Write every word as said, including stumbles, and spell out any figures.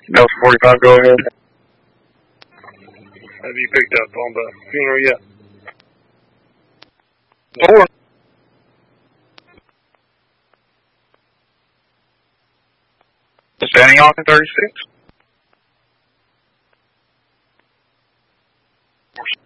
Delta forty-five, go ahead. Have you picked up on the funeral yet? Four. Standing on thirty-six.